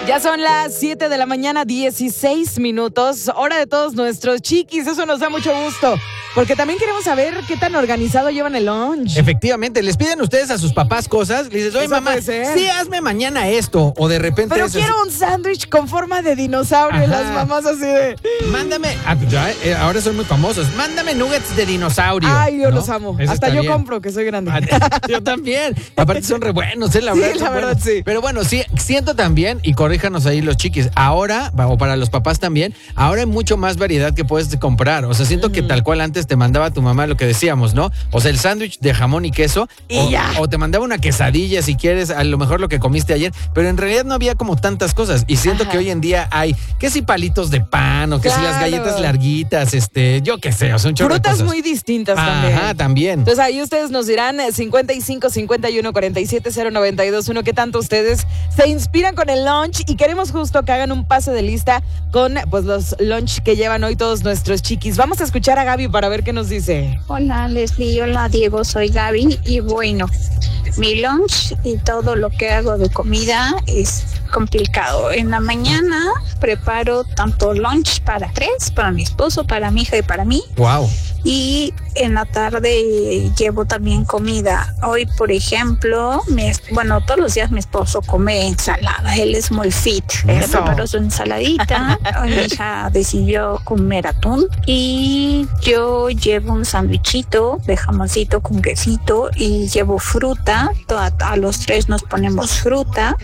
Ya son las 7 de la mañana, 16 minutos, hora de todos nuestros chiquis, eso nos da mucho gusto, porque también queremos saber qué tan organizado llevan el lunch. Efectivamente, les piden ustedes a sus papás cosas, les dices, oye mamá, sí, hazme mañana esto, o de repente... Pero quiero un sándwich con forma de dinosaurio. Ajá. Y las mamás así de... Mándame, ahora son muy famosos, mándame nuggets de dinosaurio. Ay, yo los amo, eso hasta yo bien. Compro, que soy grande. Yo también, aparte son re buenos, la verdad. Sí, la verdad, sí. Pero bueno, sí, siento también, y corríjanos ahí los chiquis, ahora, o para los papás también, ahora hay mucho más variedad que puedes comprar. O sea, siento que tal cual antes te mandaba tu mamá lo que decíamos, ¿no? O sea, el sándwich de jamón y queso. O te mandaba una quesadilla si quieres, a lo mejor lo que comiste ayer. Pero en realidad no había como tantas cosas. Y siento que hoy en día hay, que si palitos de pan, o que si las galletas larguitas, yo qué sé, o sea, un chorro de cosas. Frutas muy distintas también. Ajá, también. Entonces ahí ustedes nos dirán 55 51 47 092 1 qué tanto ustedes se inspiran con el lunch, y queremos justo que hagan un pase de lista con pues los lunch que llevan hoy todos nuestros chiquis. Vamos a escuchar a Gaby para ver qué nos dice. Hola Leslie, hola Diego, soy Gaby y bueno, mi lunch y todo lo que hago de comida es complicado. En la mañana preparo tanto lunch para 3, para mi esposo, para mi hija y para mí. Wow. Y en la tarde llevo también comida. Hoy, por ejemplo, todos los días mi esposo come ensalada. Él es muy fit. Él preparó su ensaladita. Hoy mi hija decidió comer atún. Y yo llevo un sándwichito de jamoncito con quesito y llevo fruta. A los 3 nos ponemos fruta.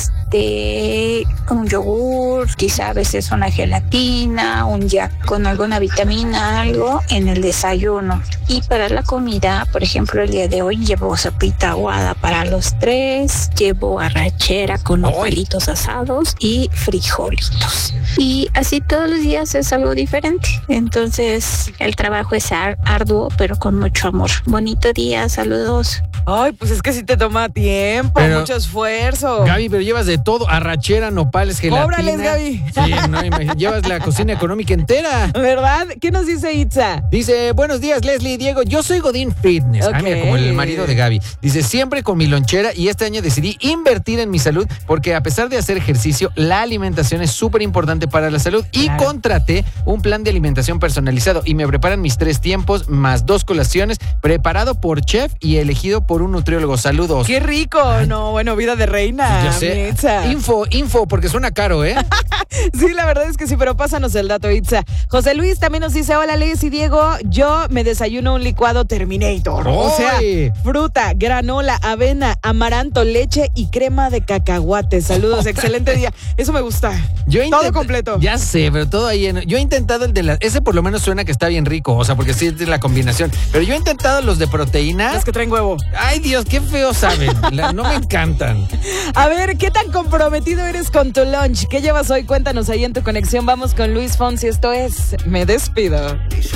Un yogur, quizá a veces una gelatina, un jack con alguna vitamina, algo en el desayuno. Y para la comida, por ejemplo, el día de hoy llevo sopita aguada para los 3, llevo arrachera con nopalitos asados y frijolitos. Y así todos los días es algo diferente. Entonces, el trabajo es arduo, pero con mucho amor. Bonito día, saludos. Ay, pues es que sí te toma tiempo, mucho esfuerzo. Gaby, pero llevas de todo, arrachera, nopales, gelatina. ¡Cóbrales, Gaby! Sí, no, llevas la cocina económica entera. ¿Verdad? ¿Qué nos dice Itza? Dice, buenos días, Leslie y Diego, yo soy Godín Fitness. Okay. Mira, como el marido de Gaby. Dice, siempre con mi lonchera, y este año decidí invertir en mi salud, porque a pesar de hacer ejercicio, la alimentación es súper importante para la salud. Y contraté un plan de alimentación personalizado, y me preparan mis 3 tiempos, más 2 colaciones, preparado por chef y elegido por un nutriólogo. Saludos. ¡Qué rico! Ay. No, bueno, vida de reina. Ya sé. Info, porque suena caro, ¿eh? Sí, la verdad es que sí, pero pásanos el dato, Itza. José Luis también nos dice, hola, Liz y Diego, yo me desayuno un licuado Terminator. O sea, fruta, granola, avena, amaranto, leche y crema de cacahuate. Saludos, excelente día. Eso me gusta. Todo completo. Ya sé, pero todo ahí. Yo he intentado el de ese por lo menos suena que está bien rico, o sea, porque sí es la combinación. Pero yo he intentado los de proteína. Los que traen huevo. Ay, Dios, qué feo saben. No me encantan. A ver, ¿qué tan comprometido eres con tu lunch? ¿Qué llevas hoy? Cuéntanos ahí en tu conexión. Vamos con Luis Fonsi. Esto es Me Despido.